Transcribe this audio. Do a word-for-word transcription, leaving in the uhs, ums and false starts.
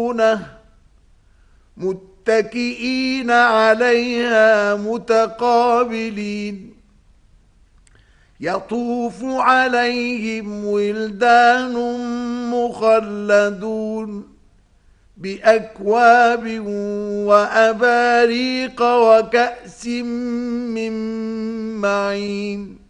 يدعونه متكئين عليها متقابلين يطوف عليهم ولدان مخلدون بأكواب وأباريق وكأس من معين